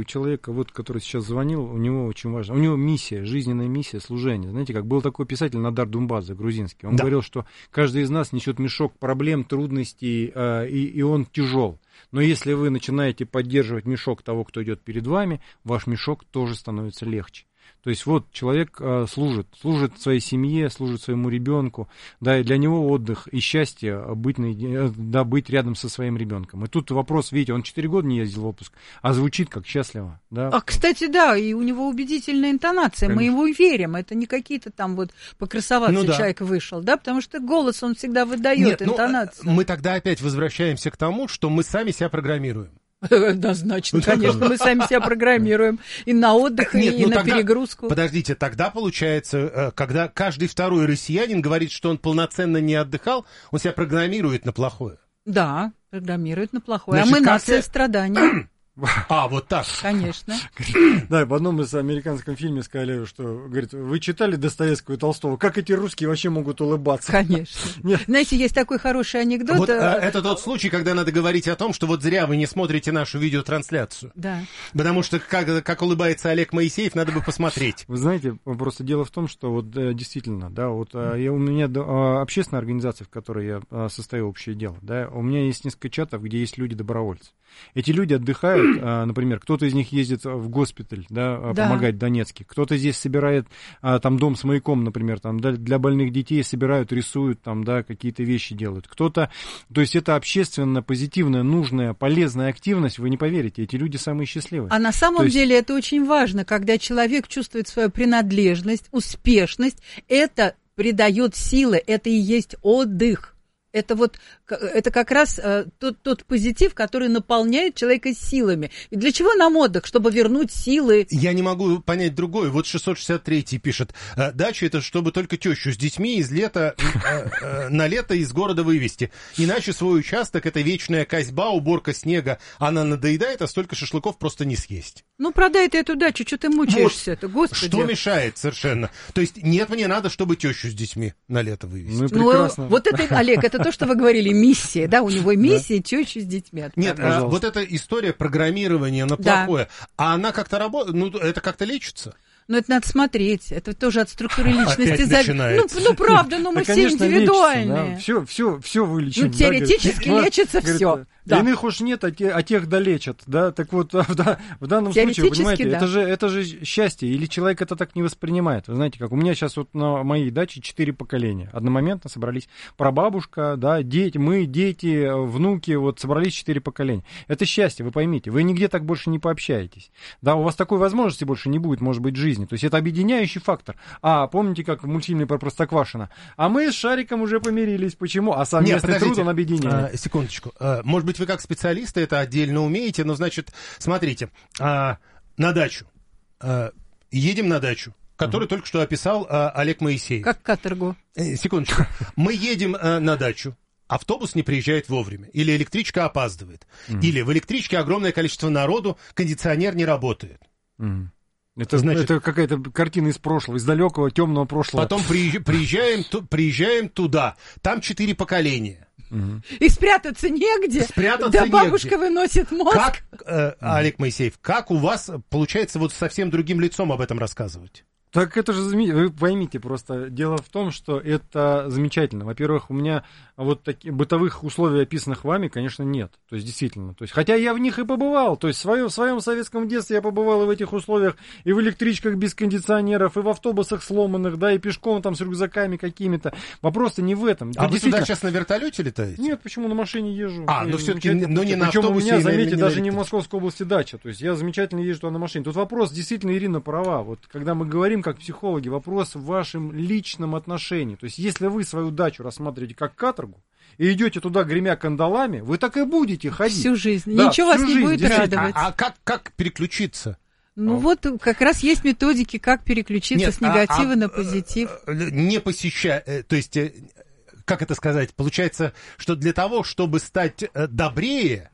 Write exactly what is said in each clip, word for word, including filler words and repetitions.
человека, вот, который сейчас звонил, у него очень важно, у него миссия, жизненная миссия, служение. Знаете, как был такой писатель Надар Думбадзе, грузинский, он да. говорил, что каждый из нас несет мешок проблем, трудностей, э, и, и он тяжел. Но если вы начинаете поддерживать мешок того, кто идет перед вами, ваш мешок тоже становится легче. То есть вот человек э, служит, служит своей семье, служит своему ребенку, да, и для него отдых и счастье быть, на, да, быть рядом со своим ребенком. И тут вопрос, видите, он четыре года не ездил в отпуск, а звучит как счастливо. Да? А, кстати, да, и у него убедительная интонация, конечно. Мы его верим, это не какие-то там вот покрасоваться ну, да. человек вышел, да, потому что голос он всегда выдает, Нет, интонацию. Ну, мы тогда опять возвращаемся к тому, что мы сами себя программируем. Однозначно, конечно, мы сами себя программируем и на отдых, Нет, и ну на тогда, перегрузку. Подождите, тогда получается, когда каждый второй россиянин говорит, что он полноценно не отдыхал, он себя программирует на плохое. Да, программирует на плохое. Значит, а мы нация страданий. А, вот так. Конечно. Да, в одном из американском фильме сказали, что, говорит, вы читали Достоевского и Толстого? Как эти русские вообще могут улыбаться? Конечно. Нет. Знаете, есть такой хороший анекдот. Вот, а, это тот случай, когда надо говорить о том, что вот зря вы не смотрите нашу видеотрансляцию. Да. Потому что как, как улыбается Олег Моисеев, надо бы посмотреть. Вы знаете, просто дело в том, что вот действительно, да, вот я, у меня общественная организация, в которой я состою, общее дело, да, у меня есть несколько чатов, где есть люди-добровольцы. Эти люди отдыхают, например, кто-то из них ездит в госпиталь, да, да. помогать в Донецке, кто-то здесь собирает там дом с маяком, например, там, для больных детей собирают, рисуют, там, да, какие-то вещи делают. Кто-то, то есть это общественно позитивная, нужная, полезная активность, вы не поверите, эти люди самые счастливые. А на самом то деле есть... это очень важно, когда человек чувствует свою принадлежность, успешность, это придает силы, это и есть отдых. Это вот, это как раз э, тот, тот позитив, который наполняет человека силами. И для чего нам отдых? Чтобы вернуть силы. Я не могу понять другое. Вот шестьсот шестьдесят третий пишет. Дача — это чтобы только тещу с детьми из лета, э, э, на лето из города вывести. Иначе свой участок — это вечная косьба, уборка снега. Она надоедает, а столько шашлыков просто не съесть. Ну, продай ты эту дачу, что ты мучаешься-то, господи. Что мешает совершенно? То есть нет, мне надо, чтобы тещу с детьми на лето вывести. Ну, прекрасно. Ну, вот это, Олег, это то, что вы говорили, миссия, да, у него миссия, тещу с детьми. Нет, а, вот эта история программирования на плохое, да. а она как-то работает, ну, это как-то лечится? Ну, это надо смотреть, это тоже от структуры личности. Опять начинается. Ну, ну, правда, ну, мы да, все индивидуальные. Лечится, да. Все, все, все вылечим. Ну, теоретически да, лечится говорит, все. Да. Иных уж нет, а, те, а тех долечат, да, так вот в, да, в данном случае, вы понимаете, да. это, же, это же счастье, или человек это так не воспринимает, вы знаете, как у меня сейчас вот на моей даче четыре поколения, одномоментно собрались прабабушка, да, дети, мы, дети, внуки, вот собрались четыре поколения, это счастье, вы поймите, вы нигде так больше не пообщаетесь, да, у вас такой возможности больше не будет, может быть, в жизни, то есть это объединяющий фактор, а помните, как в мультфильме про Простоквашино, а мы с Шариком уже помирились, почему, а совместный Нет, труд он объединяет. А, секундочку, а, может быть, вы как специалисты это отдельно умеете, но, значит, смотрите, а, на дачу, а, едем на дачу, которую uh-huh. только что описал а, Олег Моисеев. Как каторгу. Э, секундочку. Мы едем а, на дачу, автобус не приезжает вовремя, или электричка опаздывает, uh-huh. или в электричке огромное количество народу, кондиционер не работает. Uh-huh. Это, значит, это какая-то картина из прошлого, из далекого темного прошлого. Потом приезжаем, приезжаем туда, там четыре поколения. Угу. И спрятаться негде. Спрятаться да, негде. Бабушка выносит мозг. Как, э, Олег Моисеев, как у вас получается вот совсем другим лицом об этом рассказывать? Так это же замечательно. Вы поймите, просто дело в том, что это замечательно. Во-первых, у меня вот таких бытовых условий, описанных вами, конечно, нет. То есть, действительно. То есть, хотя я в них и побывал. То есть, в своем, в своем советском детстве я побывал и в этих условиях, и в электричках без кондиционеров, и в автобусах сломанных, да, и пешком там с рюкзаками какими-то. Вопрос-то не в этом. А вы туда сейчас на вертолете летаете? Нет, почему на машине езжу? А, ну все-таки, но не на Причем автобусе. у меня, заметьте, не даже не в Московской области дача. То есть, я замечательно езжу туда на машине. Тут вопрос, действительно, Ирина права. Вот, когда мы говорим, как психологи, вопрос в вашем личном отношении. То есть, если вы свою дачу рассматриваете как каторгу и идете туда, гремя кандалами, вы так и будете ходить. Всю жизнь. Да, Ничего вас не жизнь, будет радовать. А, а как, как переключиться? Ну а. вот как раз есть методики, как переключиться Нет, с негатива а, на позитив. Не посещая, то есть, как это сказать, получается, что для того, чтобы стать добрее,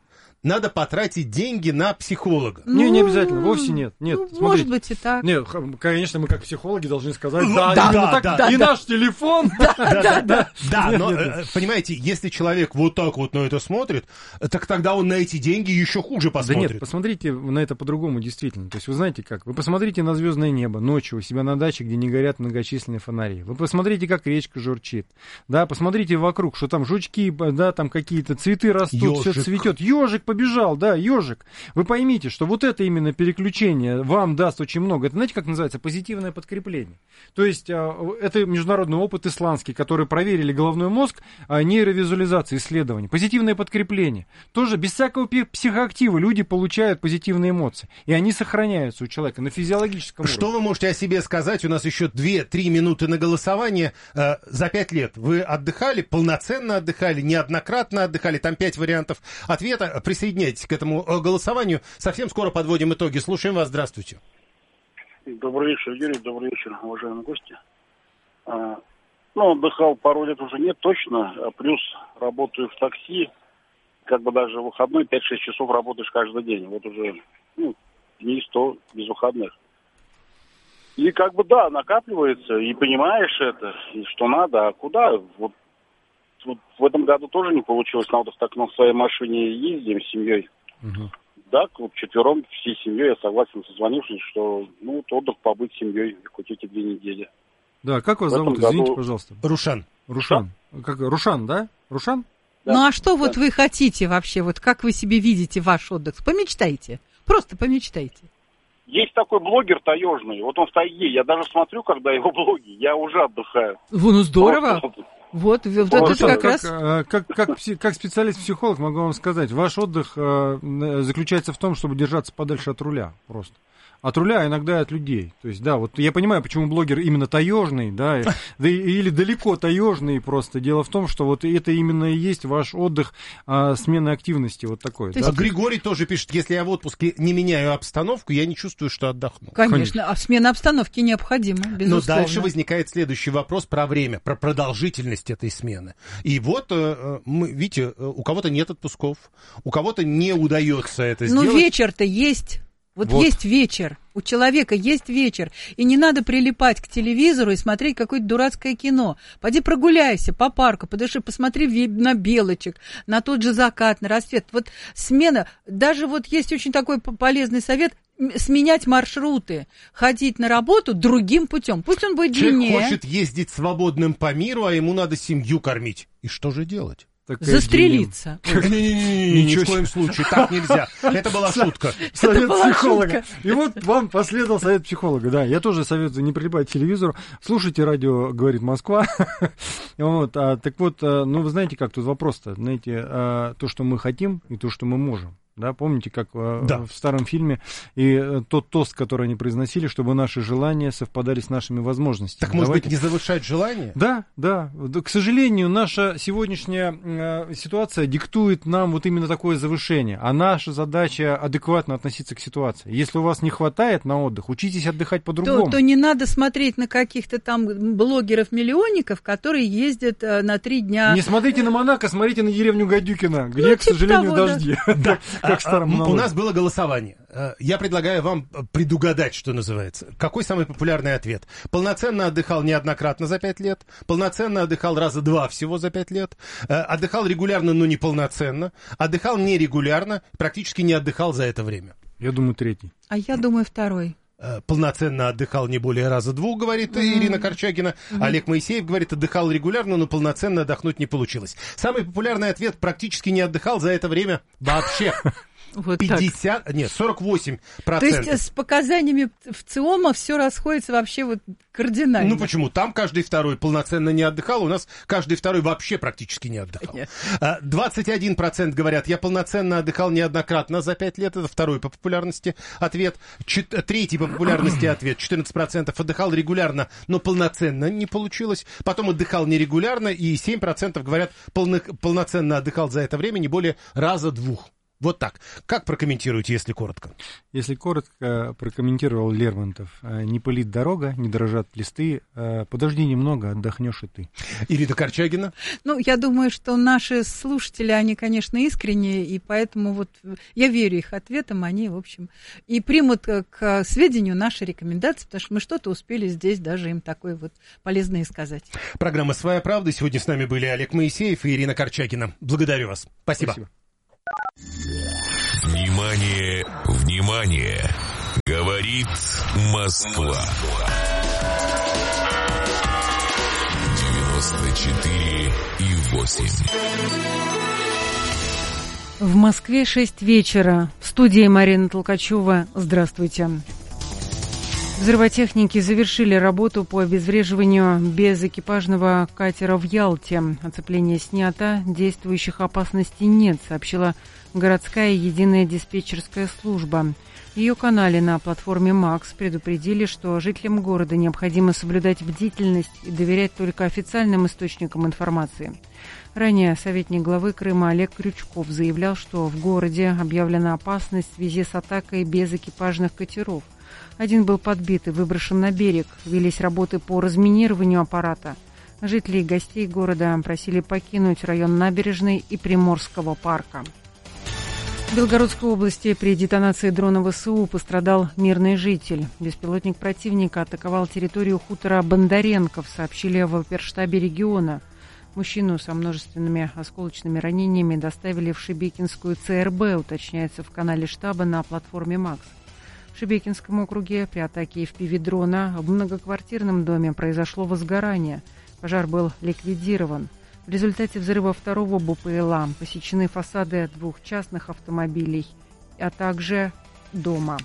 надо потратить деньги на психолога. Не, не обязательно, вовсе нет. Нет, ну, смотрите. Может быть и так. Нет, конечно, мы как психологи должны сказать, Ну, да, да, именно да, так, да, и да. наш телефон. Да, да, да. Да, Нет, но, нет, э, понимаете, если человек вот так вот на это смотрит, э, так тогда он на эти деньги еще хуже Да посмотрит. нет, посмотрите на это по-другому, действительно. То есть вы знаете как? Вы посмотрите на звездное небо ночью у себя на даче, где не горят многочисленные фонари. Вы посмотрите, как речка журчит. Да, посмотрите вокруг, что там жучки, да, там какие-то цветы растут, все Ёжик. цветет. Ежик побежал, да, ежик. Вы поймите, что вот это именно переключение вам даст очень много. Это знаете, как называется? Позитивное подкрепление. То есть а, это международный опыт исландский, который проверили головной мозг, а, нейровизуализации, исследований. Позитивное подкрепление. Тоже без всякого пи- психоактива люди получают позитивные эмоции. И они сохраняются у человека на физиологическом Что уровне. вы можете о себе сказать? У нас еще две-три минуты на голосование. Э, за пять лет вы отдыхали, полноценно отдыхали, неоднократно отдыхали? Там пять вариантов ответа. Присоединяйтесь к этому э, голосованию. Совсем скоро подводим итоги. Слушаем вас. Здравствуйте. Добрый вечер, Юрий. Добрый вечер, уважаемые гости. А, ну, отдыхал пару лет уже нет точно. А плюс работаю в такси. Как бы даже в выходной пять-шесть часов работаешь каждый день. Вот уже ну, дней сто без выходных. И как бы да, накапливается, и понимаешь это, и что надо, а куда? Вот, вот в этом году тоже не получилось на отдых, так на своей машине ездим с семьей. Угу. Да, вот четвером, всей семьей я согласен, созвонившись, что ну вот отдых побыть с семьей хоть эти две недели. Да, как вас В этом зовут? Извините, году- пожалуйста. Рушан. Рушан. Как, Рушан, да? Рушан? Да. Ну а что Да. вот вы хотите вообще? Вот как вы себе видите ваш отдых? Помечтайте. Просто помечтайте. Есть такой блогер таежный, вот он в тайге, я даже смотрю, когда его блоги, я уже отдыхаю. Ну здорово. Просто- Вот, вот Вот это что, как как, раз... э, как, как, пси- как специалист-психолог могу вам сказать, ваш отдых э, заключается в том, чтобы держаться подальше от руля просто. От руля, а иногда и от людей. То есть, да, вот я понимаю, почему блогер именно таежный, да, и- да и- или далеко таежный просто. Дело в том, что вот это именно и есть ваш отдых, а, смены активности вот такой. То да. А Григорий тоже пишет, если я в отпуске не меняю обстановку, я не чувствую, что отдохну. Конечно, Конечно. а смена обстановки необходима, Но безусловно. дальше возникает следующий вопрос про время, про продолжительность этой смены. И вот, э, мы, видите, э, у кого-то нет отпусков, у кого-то не удается это Ну, сделать. вечер-то есть. Вот, Вот. есть вечер. У человека есть вечер. И не надо прилипать к телевизору и смотреть какое-то дурацкое кино. Пойди прогуляйся по парку, подыши, посмотри ве- на белочек, на тот же закат, на рассвет. Вот смена, даже вот есть очень такой п- полезный совет, м, сменять маршруты, ходить на работу другим путем. Пусть он будет Человек длиннее. хочет ездить свободным по миру, а ему надо семью кормить. И что же делать? Такая Застрелиться. Не-не-не, ни Ничего в коем случае, так нельзя. Это была шутка. Совет была психолога. шутка. И вот вам последовал совет психолога. Да, я тоже советую не прилипать к телевизору. Слушайте радио «Говорит Москва». Вот, а, так вот, а, ну вы знаете, как тут вопрос-то? Знаете, а, то, что мы хотим, и то, что мы можем. Да, помните, как а, Да. в старом фильме и а, тот тост, который они произносили, чтобы наши желания совпадали с нашими возможностями. Так, может Давайте- быть, не завышать желание? Да, да. Да, к сожалению, наша сегодняшняя э, ситуация диктует нам вот именно такое завышение. А наша задача адекватно относиться к ситуации. Если у вас не хватает на отдых, учитесь отдыхать То, по-другому. то не надо смотреть на каких-то там блогеров-миллионников, которые ездят э, на три дня. Не смотрите на Монако, смотрите на деревню Гадюкина, где, Ну, к типа сожалению, того, да. дожди. Да. Как в старом А, У монологе. нас было голосование. Э, Я предлагаю вам предугадать, что называется. Какой самый популярный ответ? Полноценно отдыхал неоднократно за пять лет. Полноценно отдыхал раза два всего за пять лет. э, Отдыхал регулярно, но не полноценно. Отдыхал нерегулярно, практически не отдыхал за это время. Я думаю, третий. А я думаю, второй. Э, Полноценно отдыхал не более раза двух, говорит Ирина Корчагина. Олег Моисеев говорит, отдыхал регулярно, но полноценно отдохнуть не получилось. Самый популярный ответ: практически не отдыхал за это время вообще. Вот так. пятьдесят, нет, сорок восемь То процентов. есть э, с показаниями в ЦИОМа все расходится вообще вот кардинально. Ну почему? Там каждый второй полноценно не отдыхал, у нас каждый второй вообще практически не отдыхал. Понятно. А, двадцать один процент говорят, я полноценно отдыхал неоднократно за пять лет, это второй по популярности ответ. Чет- Третий по популярности ответ, четырнадцать процентов отдыхал регулярно, но полноценно не получилось. Потом отдыхал нерегулярно, и семь процентов говорят, полно- полноценно отдыхал за это время не более раза двух. Вот так. Как прокомментируете, если коротко? Если коротко, прокомментировал Лермонтов. Не пылит дорога, не дрожат листы. Подожди немного, отдохнешь и ты. Ирина Корчагина? Ну, я думаю, что наши слушатели, они, конечно, искренние, и поэтому вот я верю их ответам, они, в общем, и примут к сведению наши рекомендации, потому что мы что-то успели здесь даже им такое вот полезное сказать. Программа «Своя правда». Сегодня с нами были Олег Моисеев и Ирина Корчагина. Благодарю вас. Спасибо. Спасибо. Внимание, внимание! Говорит Москва. девяносто четыре и восемь. В Москве шесть вечера. В студии Марина Толкачева. Здравствуйте. Взрывотехники завершили работу по обезвреживанию безэкипажного катера в Ялте. Оцепление снято, действующих опасностей нет, сообщила городская единая диспетчерская служба. В ее канале на платформе МАКС предупредили, что жителям города необходимо соблюдать бдительность и доверять только официальным источникам информации. Ранее советник главы Крыма Олег Крючков заявлял, что в городе объявлена опасность в связи с атакой безэкипажных катеров. Один был подбит и выброшен на берег. Велись работы по разминированию аппарата. Жителей и гостей города просили покинуть район Набережной и Приморского парка. В Белгородской области при детонации дрона ВСУ пострадал мирный житель. Беспилотник противника атаковал территорию хутора Бондаренков, сообщили в оперштабе региона. Мужчину со множественными осколочными ранениями доставили в Шебекинскую ЦРБ, уточняется в канале штаба на платформе МАКС. В Шебекинском округе при атаке эф пи ви-дрона в многоквартирном доме произошло возгорание. Пожар был ликвидирован. В результате взрыва второго БПЛА посечены фасады двух частных автомобилей, а также дома.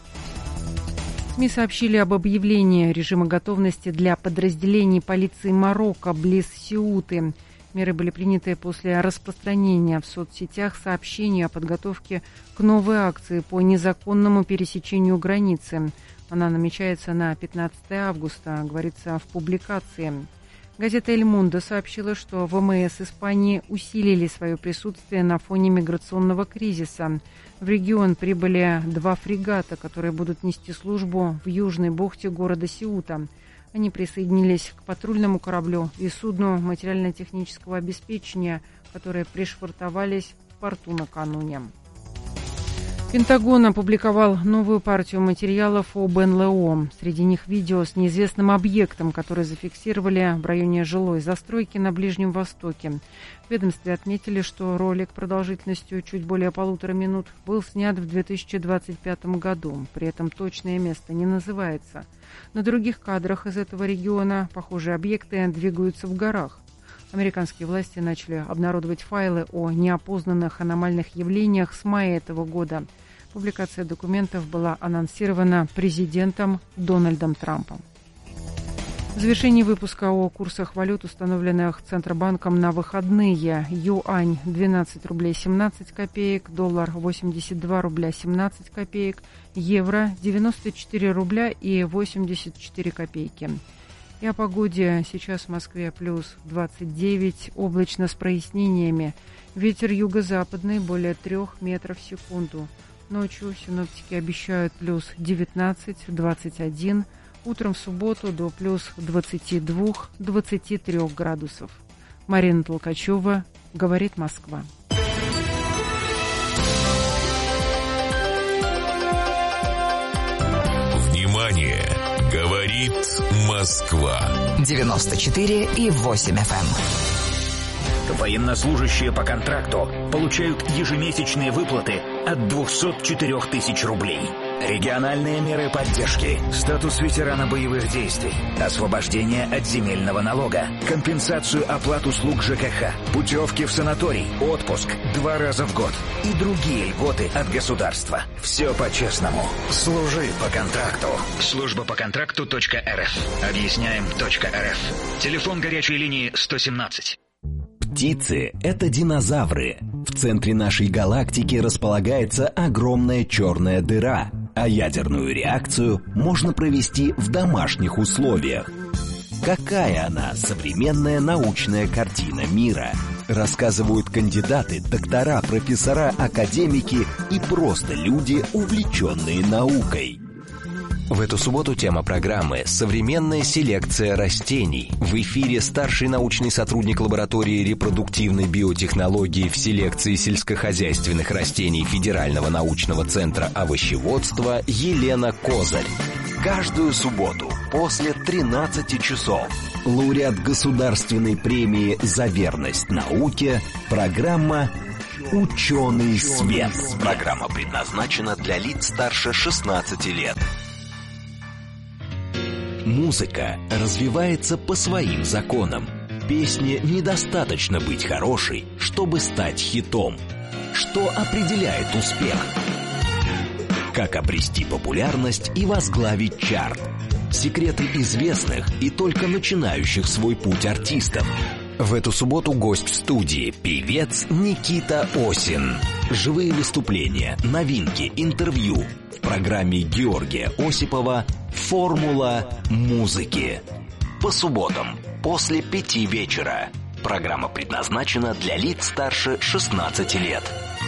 СМИ сообщили об объявлении режима готовности для подразделений полиции Марокко близ Сеуты. Меры были приняты после распространения в соцсетях сообщений о подготовке к новой акции по незаконному пересечению границы. Она намечается на пятнадцатое августа, говорится в публикации. Газета «Эль Мундо» сообщила, что ВМС Испании усилили свое присутствие на фоне миграционного кризиса. В регион прибыли два фрегата, которые будут нести службу в южной бухте города Сеута. Они присоединились к патрульному кораблю и судну материально-технического обеспечения, которые пришвартовались в порту накануне. Пентагон опубликовал новую партию материалов об эн эл о. Среди них видео с неизвестным объектом, который зафиксировали в районе жилой застройки на Ближнем Востоке. В ведомстве отметили, что ролик продолжительностью чуть более полутора минут был снят в две тысячи двадцать пятом году. При этом точное место не называется. На других кадрах из этого региона похожие объекты двигаются в горах. Американские власти начали обнародовать файлы о неопознанных аномальных явлениях с мая этого года. Публикация документов была анонсирована президентом Дональдом Трампом. В завершении выпуска о курсах валют, установленных Центробанком на выходные. Юань двенадцать рублей семнадцать копеек, доллар восемьдесят два рубля семнадцать копеек, евро девяносто четыре рубля и восемьдесят четыре копейки. И о погоде. Сейчас в Москве плюс двадцать девять, облачно с прояснениями. Ветер юго-западный более трех метров в секунду. Ночью синоптики обещают плюс девятнадцать - двадцать один, утром в субботу до плюс двадцать два - двадцать три градусов. Марина Толкачева, говорит Москва. Внимание! Говорит Москва. девяносто четыре и восемь эф эм. Военнослужащие по контракту получают ежемесячные выплаты от двухсот четырёх тысяч рублей. Региональные меры поддержки, статус ветерана боевых действий, освобождение от земельного налога, компенсацию оплат услуг ЖКХ, путевки в санаторий, отпуск два раза в год и другие льготы от государства. Все по-честному. Служи по контракту. Служба по контракту .рф. Объясняем .рф. Телефон горячей линии сто семнадцать. Птицы – это динозавры. В центре нашей галактики располагается огромная черная дыра, а ядерную реакцию можно провести в домашних условиях. Какая она, современная научная картина мира? Рассказывают кандидаты, доктора, профессора, академики и просто люди, увлеченные наукой. В эту субботу тема программы «Современная селекция растений». В эфире старший научный сотрудник лаборатории репродуктивной биотехнологии в селекции сельскохозяйственных растений Федерального научного центра овощеводства Елена Козырь. Каждую субботу после тринадцати часов лауреат государственной премии «За верность науке» программа «Ученый свет». Программа предназначена для лиц старше шестнадцати лет. Музыка развивается по своим законам. Песне недостаточно быть хорошей, чтобы стать хитом. Что определяет успех? Как обрести популярность и возглавить чарт? Секреты известных и только начинающих свой путь артистов. В эту субботу гость в студии – певец Никита Осин. Живые выступления, новинки, интервью. В программе Георгия Осипова «Формула музыки». По субботам после пяти вечера. Программа предназначена для лиц старше шестнадцати лет.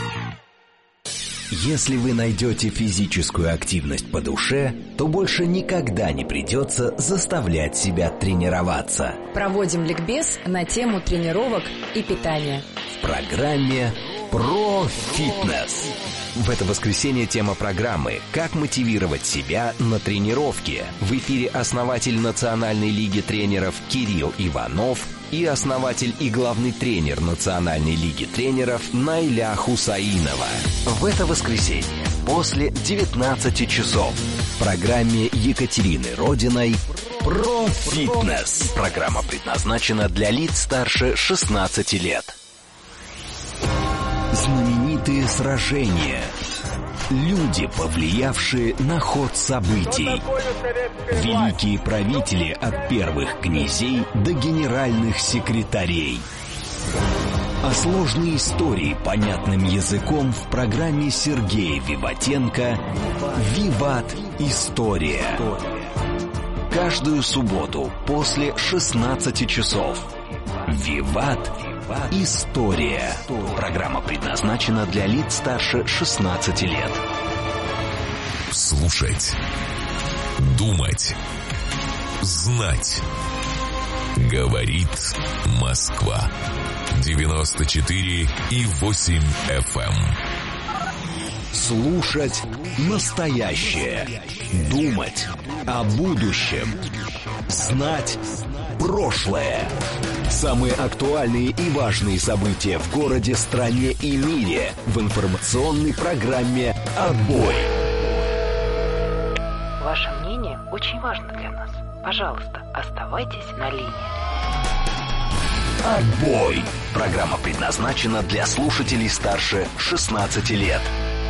Если вы найдете физическую активность по душе, то больше никогда не придется заставлять себя тренироваться. Проводим ликбез на тему тренировок и питания. В программе «Про фитнес». В это воскресенье тема программы «Как мотивировать себя на тренировке». В эфире основатель Национальной лиги тренеров Кирилл Иванов и основатель и главный тренер Национальной лиги тренеров Найля Хусаинова. В это воскресенье после девятнадцати часов в программе Екатерины Родиной «Про фитнес». Программа предназначена для лиц старше шестнадцати лет. Знаменитые сражения. Люди, повлиявшие на ход событий. Великие правители от первых князей до генеральных секретарей. А сложные истории понятным языком в программе Сергея Виватенко «Виват. История». Каждую субботу после шестнадцати часов. «Виват. История». Программа предназначена для лиц старше шестнадцати лет. Слушать, думать, знать. Говорит Москва. девяносто четыре и восемь эф эм. Слушать настоящее. Думать о будущем. Знать прошлое. Самые актуальные и важные события в городе, стране и мире в информационной программе «Отбой». Ваше мнение очень важно для нас. Пожалуйста, оставайтесь на линии. «Отбой». Программа предназначена для слушателей старше шестнадцати лет.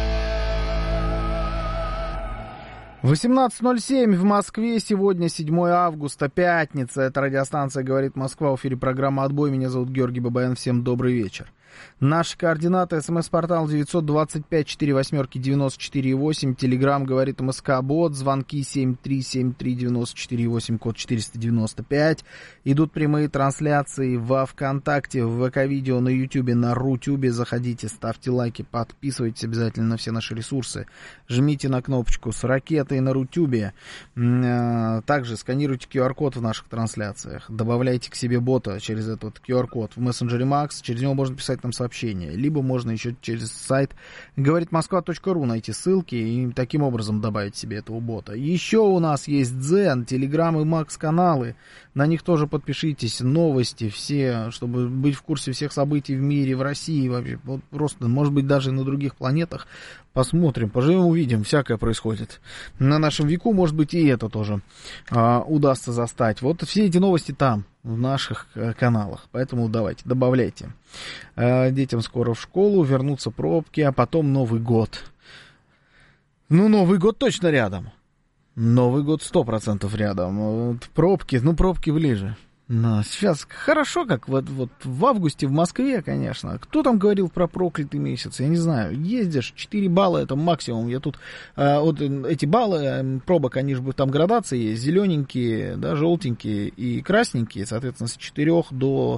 восемнадцать ноль семь в Москве. Сегодня седьмое августа, пятница. Это радиостанция «Говорит Москва». В эфире программа «Отбой». Меня зовут Георгий Бабаян. Всем добрый вечер. Наши координаты: смс-портал девятьсот двадцать пять четыре восьмерки девяносто четыре восемь, телеграмм «Говорит МСК Бот», звонки семь три семь три девяносто четыре восемь, код четыреста девяносто пять. Идут прямые трансляции во ВКонтакте, в ВК-видео, на Ютубе, на Рутюбе. Заходите, ставьте лайки, подписывайтесь обязательно на все наши ресурсы. Жмите на кнопочку с ракетой на Рутюбе. Также сканируйте ку ар-код в наших трансляциях. Добавляйте к себе бота через этот ку ар-код в мессенджере Макс. Через него можно писать нам сообщение. Либо можно еще через сайт говорит москва точка ру найти ссылки и таким образом добавить себе этого бота. Еще у нас есть Дзен, Телеграм и Макс каналы. На них тоже подпишитесь. Новости все, чтобы быть в курсе всех событий в мире, в России вообще. Вот просто, может быть, даже на других планетах. Посмотрим, поживем, увидим. Всякое происходит. На нашем веку, может быть, и это тоже а, удастся застать. Вот все эти новости там, в наших а, каналах. Поэтому давайте, добавляйте. А, детям скоро в школу, вернутся пробки, а потом Новый год. Ну, Новый год точно рядом. Новый год сто процентов рядом. Вот пробки, ну, пробки ближе. Но сейчас хорошо, как вот, вот в августе в Москве, конечно. Кто там говорил про проклятый месяц? Я не знаю. Ездишь, четыре балла это максимум. Я тут, а, вот эти баллы пробок, они же там градации есть. Зелененькие, да, желтенькие и красненькие. Соответственно, с четырех до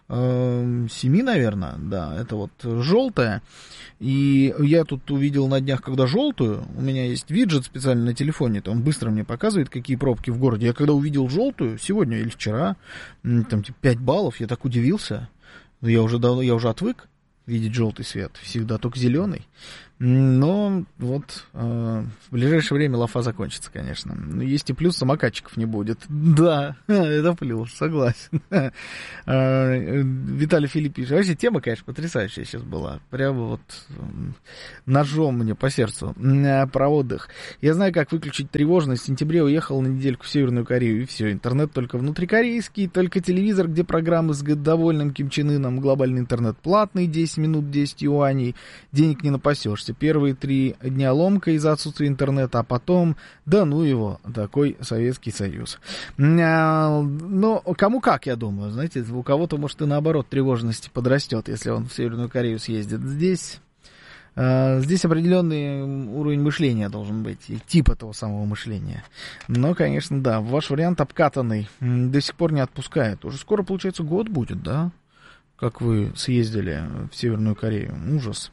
э, семи, наверное, да, это вот желтая. И я тут увидел на днях, когда желтую, у меня есть виджет специально на телефоне, то он быстро мне показывает, какие пробки в городе. Я когда увидел желтую, сегодня или вчера, там типа пять баллов, я так удивился. Я уже давно, я уже отвык видеть желтый свет, всегда только зеленый. Но вот э, в ближайшее время лафа закончится, конечно. Но есть и плюс, самокатчиков не будет. Да, это плюс, согласен. Виталий Филипп пишет. Вообще тема, конечно, потрясающая сейчас была. Прямо вот ножом мне по сердцу. Про отдых. Я знаю, как выключить тревожность. В сентябре уехал на недельку в Северную Корею, и все. Интернет только внутрикорейский, только телевизор, где программы с довольным Ким Чен Ыном, глобальный интернет платный, десять минут, десять юаней. Денег не напасешься. Первые три дня ломка из-за отсутствия интернета, а потом, да ну его, такой Советский Союз. Но кому как, я думаю, знаете, у кого-то, может, и наоборот тревожность подрастет, если он в Северную Корею съездит. Здесь, здесь определенный уровень мышления должен быть, и тип этого самого мышления. Но, конечно, да, ваш вариант обкатанный до сих пор не отпускает. Уже скоро, получается, год будет, да, как вы съездили в Северную Корею. Ужас.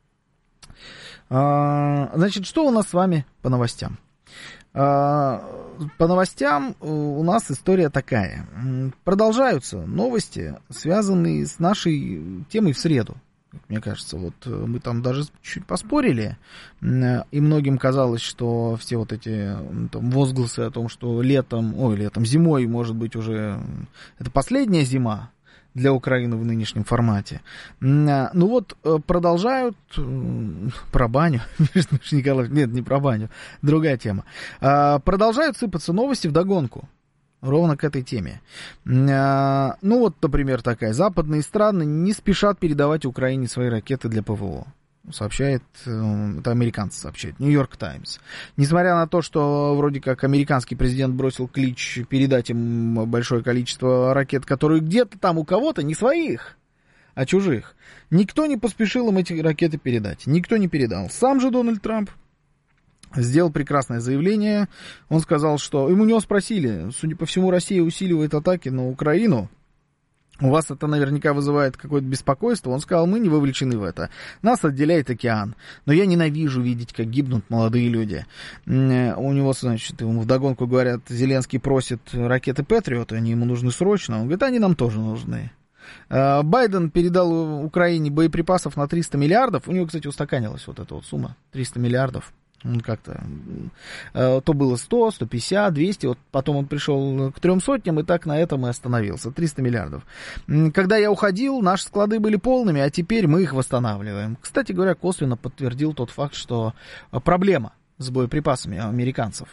Значит, что у нас с вами по новостям? По новостям у нас история такая. Продолжаются новости, связанные с нашей темой в среду. Мне кажется, вот мы там даже чуть поспорили, и многим казалось, что все вот эти там возгласы о том, что летом, ой, летом, зимой, может быть, уже это последняя зима для Украины в нынешнем формате. Ну вот, продолжают про баню. Николай, нет, не про баню, другая тема. Продолжают сыпаться новости вдогонку. Ровно к этой теме. Ну вот, например, такая. Западные страны не спешат передавать Украине свои ракеты для ПВО. Сообщает, это американцы сообщают, Нью-Йорк Таймс. Несмотря на то, что вроде как американский президент бросил клич передать им большое количество ракет, которые где-то там у кого-то, не своих, а чужих, никто не поспешил им эти ракеты передать. Никто не передал. Сам же Дональд Трамп сделал прекрасное заявление. Он сказал, что... Ему него спросили, судя по всему, Россия усиливает атаки на Украину. У вас это наверняка вызывает какое-то беспокойство. Он сказал, мы не вовлечены в это. Нас отделяет океан. Но я ненавижу видеть, как гибнут молодые люди. У него, значит, ему вдогонку говорят, Зеленский просит ракеты Патриот, они ему нужны срочно. Он говорит, они нам тоже нужны. Байден передал Украине боеприпасов на триста миллиардов. У него, кстати, устаканилась вот эта вот сумма. триста миллиардов. Он как-то, то было сто, сто пятьдесят, двести, вот потом он пришел к трем сотням, и так на этом и остановился, триста миллиардов. Когда я уходил, наши склады были полными, а теперь мы их восстанавливаем. Кстати говоря, косвенно подтвердил тот факт, что проблема с боеприпасами американцев.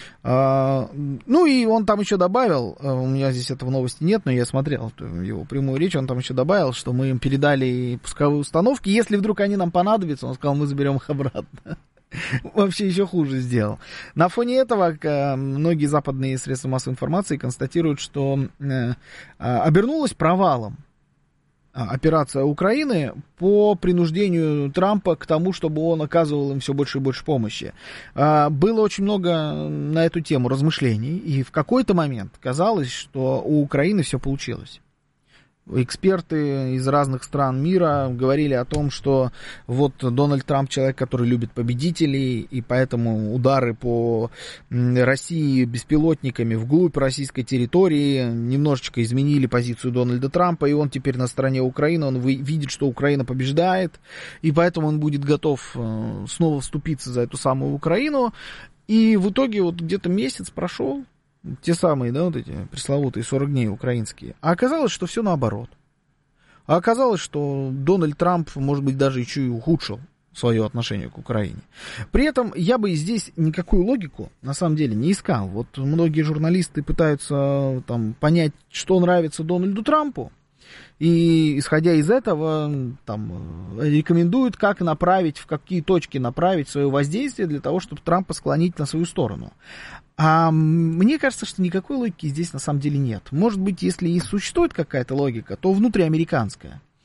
Ну и он там еще добавил, у меня здесь этого новости нет, но я смотрел его прямую речь, он там еще добавил, что мы им передали пусковые установки, если вдруг они нам понадобятся, он сказал, мы заберем их обратно. Вообще еще хуже сделал. На фоне этого многие западные средства массовой информации констатируют, что обернулась провалом операция Украины по принуждению Трампа к тому, чтобы он оказывал им все больше и больше помощи. Было очень много на эту тему размышлений, и в какой-то момент казалось, что у Украины все получилось. Эксперты из разных стран мира говорили о том, что вот Дональд Трамп человек, который любит победителей, и поэтому удары по России беспилотниками вглубь российской территории немножечко изменили позицию Дональда Трампа, и он теперь на стороне Украины, он видит, что Украина побеждает, и поэтому он будет готов снова вступиться за эту самую Украину. И в итоге вот где-то месяц прошел, те самые, да, вот эти пресловутые сорок дней украинские. А оказалось, что все наоборот. А оказалось, что Дональд Трамп, может быть, даже еще и ухудшил свое отношение к Украине. При этом я бы здесь никакую логику, на самом деле, не искал. Вот многие журналисты пытаются там понять, что нравится Дональду Трампу, и, исходя из этого, там, рекомендуют, как направить, в какие точки направить свое воздействие для того, чтобы Трампа склонить на свою сторону. А мне кажется, что никакой логики здесь на самом деле нет. Может быть, если и существует какая-то логика, то внутриамериканская.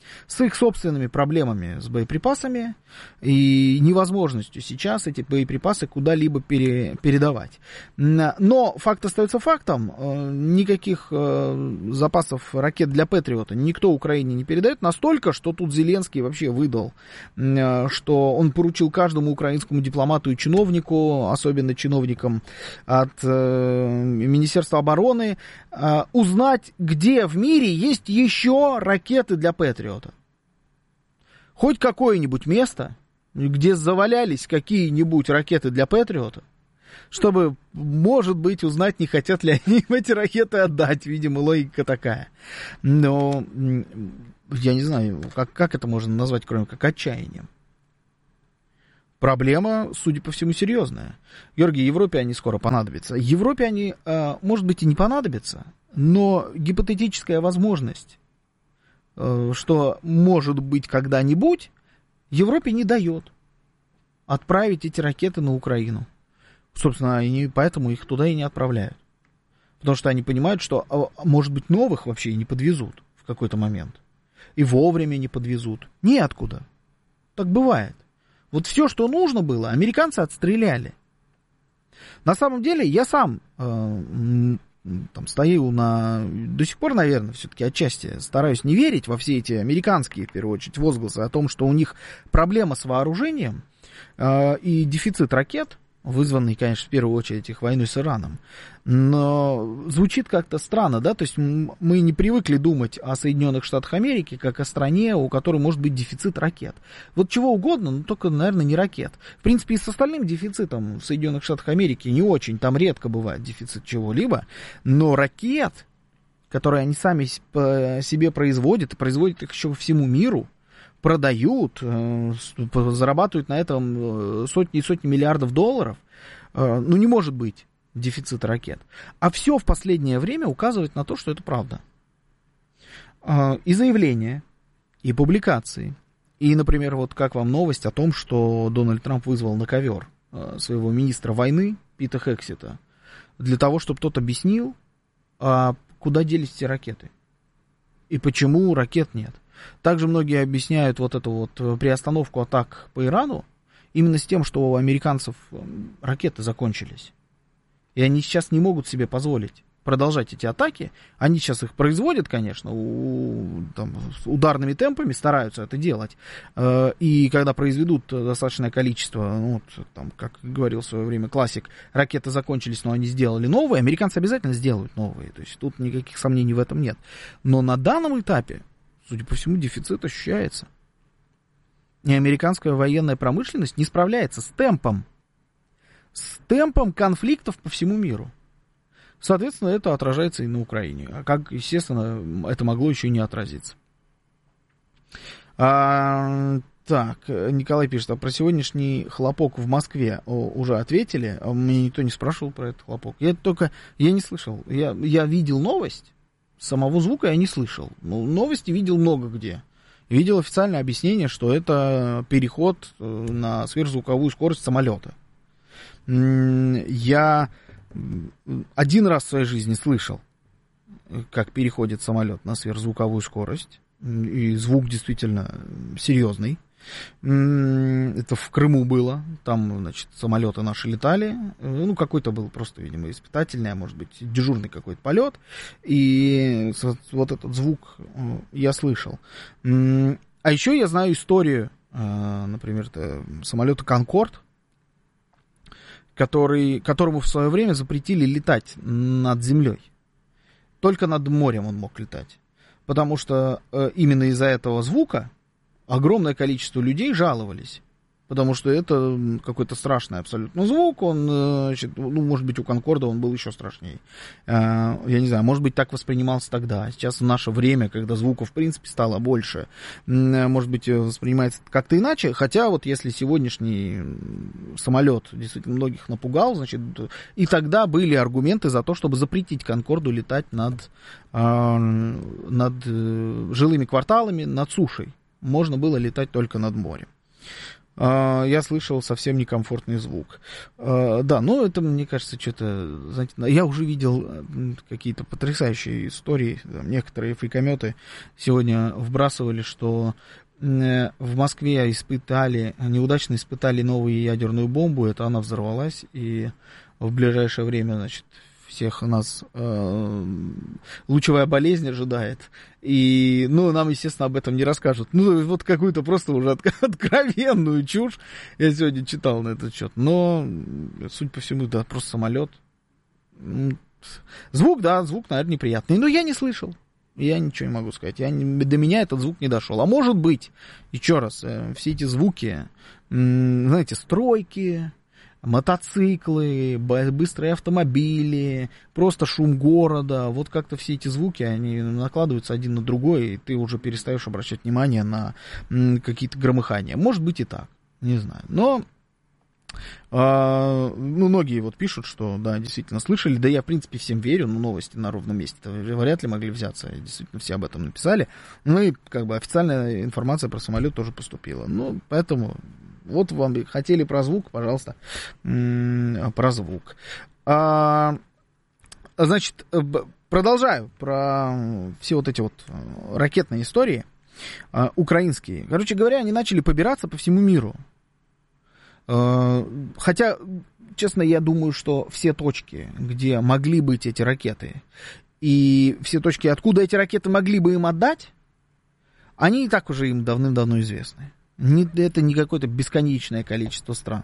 с их собственными проблемами с боеприпасами и невозможностью сейчас эти боеприпасы куда-либо пере, передавать. Но факт остается фактом. Никаких запасов ракет для Патриота никто Украине не передает. Настолько, что тут Зеленский вообще выдал, что он поручил каждому украинскому дипломату и чиновнику, особенно чиновникам от Министерства обороны, узнать, где в мире есть еще ракеты для Патриота. Хоть какое-нибудь место, где завалялись какие-нибудь ракеты для Патриота, чтобы, может быть, узнать, не хотят ли они эти ракеты отдать. Видимо, логика такая. Но я не знаю, как, как это можно назвать, кроме как отчаянием. Проблема, судя по всему, серьезная. Георгий, Европе они скоро понадобятся. Европе они, может быть, и не понадобятся, но гипотетическая возможность, что может быть когда-нибудь, Европе не дает отправить эти ракеты на Украину. Собственно, они поэтому их туда и не отправляют. Потому что они понимают, что, может быть, новых вообще и не подвезут в какой-то момент. И вовремя не подвезут. Неоткуда. Так бывает. Вот все, что нужно было, американцы отстреляли. На самом деле, я сам э, там, стою на... До сих пор, наверное, все-таки отчасти стараюсь не верить во все эти американские, в первую очередь, возгласы о том, что у них проблема с вооружением э, и дефицит ракет, вызванный, конечно, в первую очередь их войной с Ираном. Но звучит как-то странно, да, то есть мы не привыкли думать о Соединенных Штатах Америки как о стране, у которой может быть дефицит ракет. Вот чего угодно, но только, наверное, не ракет. В принципе, и с остальным дефицитом в Соединенных Штатах Америки не очень, там редко бывает дефицит чего-либо, но ракет, которые они сами себе производят, и производят их еще по всему миру, продают, зарабатывают на этом сотни и сотни миллиардов долларов, ну не может быть дефицита ракет. А все в последнее время указывает на то, что это правда. И заявления, и публикации, и, например, вот как вам новость о том, что Дональд Трамп вызвал на ковер своего министра войны Пита Хексета для того, чтобы тот объяснил, куда делись эти ракеты и почему ракет нет. Также многие объясняют вот эту вот приостановку атак по Ирану именно с тем, что у американцев ракеты закончились. И они сейчас не могут себе позволить продолжать эти атаки. Они сейчас их производят, конечно, у, там, ударными темпами, стараются это делать. И когда произведут достаточное количество, ну, вот, там, как говорил в свое время классик, ракеты закончились, но они сделали новые, американцы обязательно сделают новые. То есть тут никаких сомнений в этом нет. Но на данном этапе, судя по всему, дефицит ощущается. И американская военная промышленность не справляется с темпом. С темпом конфликтов по всему миру. Соответственно, это отражается и на Украине. А как, естественно, это могло еще и не отразиться. А, так, Николай пишет, а про сегодняшний хлопок в Москве уже ответили? А меня никто не спрашивал про этот хлопок. Я только, я не слышал. Я, я видел новость, самого звука я не слышал. Но новости видел много где. Видел официальное объяснение, что это переход на сверхзвуковую скорость самолета. Я один раз в своей жизни слышал, как переходит самолет на сверхзвуковую скорость. И звук действительно серьезный. Это в Крыму было. Там, значит, самолеты наши летали. Ну, какой-то был просто, видимо, испытательный, а может быть, дежурный какой-то полет. И вот этот звук я слышал. А еще я знаю историю, например, самолета «Конкорд», который, которому в свое время запретили летать над землей. Только над морем он мог летать. Потому что э, именно из-за этого звука огромное количество людей жаловались. Потому что это какой-то страшный абсолютно звук. Он, значит, ну, может быть, у «Конкорда» он был еще страшнее. Э, я не знаю, может быть, так воспринимался тогда. Сейчас в наше время, когда звуков, в принципе, стало больше, э, может быть, воспринимается как-то иначе. Хотя вот если сегодняшний самолет действительно многих напугал, значит, и тогда были аргументы за то, чтобы запретить «Конкорду» летать над, э, над жилыми кварталами, над сушей. Можно было летать только над морем. Я слышал совсем некомфортный звук. Да, ну это, мне кажется, что-то... Знаете, я уже видел какие-то потрясающие истории. Некоторые фрикометы сегодня вбрасывали, что в Москве испытали, неудачно испытали новую ядерную бомбу. Это она взорвалась, и в ближайшее время, значит, всех нас э, лучевая болезнь ожидает. И, ну, нам, естественно, об этом не расскажут. Ну, вот какую-то просто уже от, откровенную чушь я сегодня читал на этот счет. Но, судя по всему, да, просто самолет. Звук, да, звук, наверное, неприятный. Но я не слышал. Я ничего не могу сказать. Я, до меня этот звук не дошел. А может быть, еще раз, э, все эти звуки, м, знаете, стройки, мотоциклы, быстрые автомобили, просто шум города, вот как-то все эти звуки, они накладываются один на другой, и ты уже перестаешь обращать внимание на какие-то громыхания. Может быть и так, не знаю. Но а, ну, многие вот пишут, что, да, действительно слышали, да я, в принципе, всем верю, но новости на ровном месте вряд ли могли взяться, действительно все об этом написали. Ну и как бы официальная информация про самолет тоже поступила. Ну, поэтому... Вот вам хотели про звук, пожалуйста, про звук. А, значит, продолжаю про все вот эти вот ракетные истории а, украинские. Короче говоря, они начали побираться по всему миру. А, хотя, честно, я думаю, что все точки, где могли быть эти ракеты, и все точки, откуда эти ракеты могли бы им отдать, они и так уже им давным-давно известны. Не, это не какое-то бесконечное количество стран.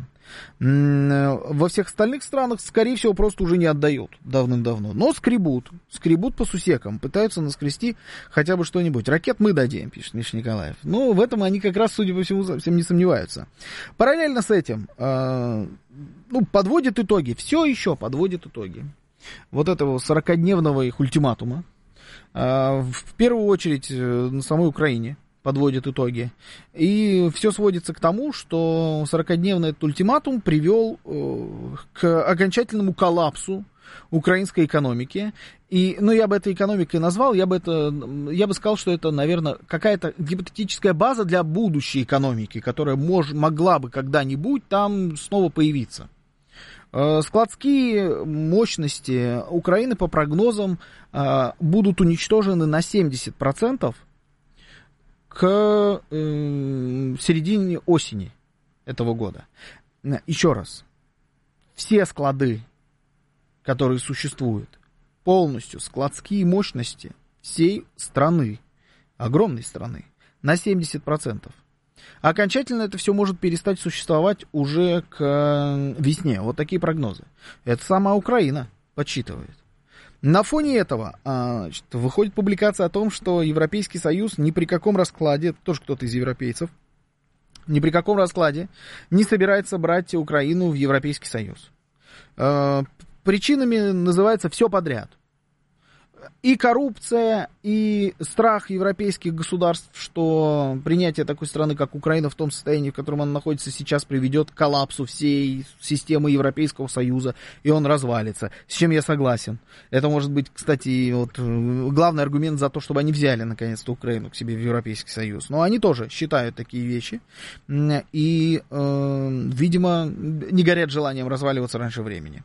Во всех остальных странах, скорее всего, просто уже не отдают давным-давно. Но скребут, скребут по сусекам, пытаются наскрести хотя бы что-нибудь. Ракет мы дадим, пишет Миша Николаев. Ну, в этом они как раз, судя по всему, совсем не сомневаются. Параллельно с этим, э, ну, подводят итоги, все еще подводят итоги вот этого сорокадневного их ультиматума. Э, в первую очередь на самой Украине подводят итоги. И все сводится к тому, что сорокадневный этот ультиматум привел э, к окончательному коллапсу украинской экономики. И, ну, я бы это экономикой назвал, я бы это, я бы сказал, что это, наверное, какая-то гипотетическая база для будущей экономики, которая мож, могла бы когда-нибудь там снова появиться. Э, складские мощности Украины, по прогнозам, э, будут уничтожены на семьдесят процентов к э, середине осени этого года. Еще раз. Все склады, которые существуют, полностью складские мощности всей страны, огромной страны, на семьдесят процентов. Окончательно это все может перестать существовать уже к весне. Вот такие прогнозы. Это сама Украина подсчитывает. На фоне этого значит, выходит публикация о том, что Европейский Союз ни при каком раскладе, тоже кто-то из европейцев, ни при каком раскладе не собирается брать Украину в Европейский Союз. Причинами называется все подряд. И коррупция, и страх европейских государств, что принятие такой страны, как Украина, в том состоянии, в котором она находится сейчас, приведет к коллапсу всей системы Европейского Союза, и он развалится. С чем я согласен. Это может быть, кстати, вот, главный аргумент за то, чтобы они взяли, наконец-то, Украину к себе в Европейский Союз. Но они тоже считают такие вещи, и, э, видимо, не горят желанием разваливаться раньше времени.